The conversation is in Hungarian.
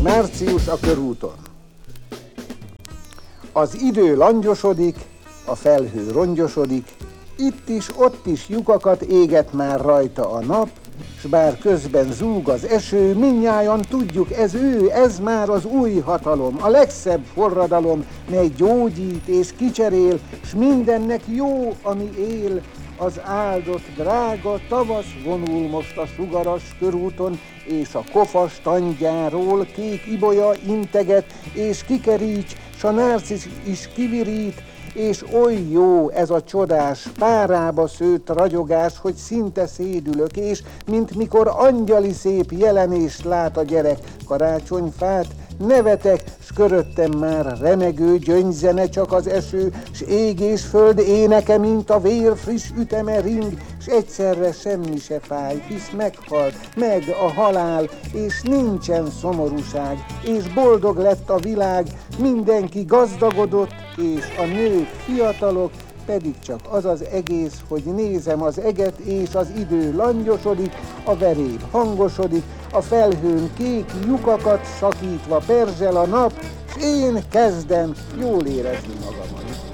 Március a körúton. Az idő langyosodik, a felhő rongyosodik, itt is, ott is lyukakat éget már rajta a nap, s bár közben zúg az eső, mindnyájan tudjuk, ez már az új hatalom, a legszebb forradalom, mely gyógyít és kicserél, s mindennek jó, ami él. Az áldott, drága tavasz vonul most a sugaras körúton, és a kofa standjáról kék ibolya integet, és kikeríts, s a nárcisz is kivirít, és oly jó ez a csodás, párába szőtt ragyogás, hogy szinte szédülök, és mint mikor angyali szép jelenést lát a gyerek, karácsonyfát nevetek, s köröttem már remegő gyöngyzene csak az eső, s ég és föld éneke, mint a vér friss üteme ring, s egyszerre semmi se fáj, hisz meghalt meg a halál, és nincsen szomorúság, és boldog lett a világ, mindenki gazdagodott, és a nők fiatalok, pedig csak az az egész, hogy nézem az eget, és az idő langyosodik, a veréb hangosodik, a felhőn kék lyukakat szakítva perzsel a nap, s én kezdem jól érezni magamat.